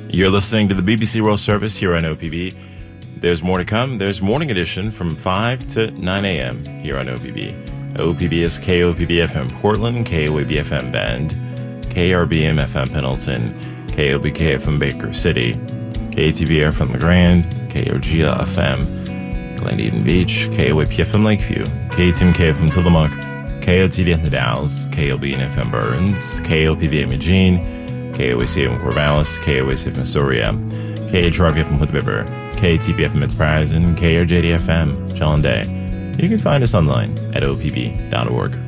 You're listening to the BBC World Service here on OPB. There's more to come. There's Morning Edition from 5 to 9 a.m. here on OPB. OPB is KOPB FM Portland, KOAB FM Bend, KRBM FM Pendleton, KOBK FM Baker City, KTVR from the Grand, KOGA FM Glen Beach, KOAP FM Lakeview, KTMK FM Tillamook, KOTD in the Dalles, KOBN FM Burns, KOPB in Eugene, KOAC FM Corvallis, KOAC FM Astoria, KHRV FM Hood River, KTP FM Mid-Horizon, KRJD FM Challenday. You can find us online at opb.org.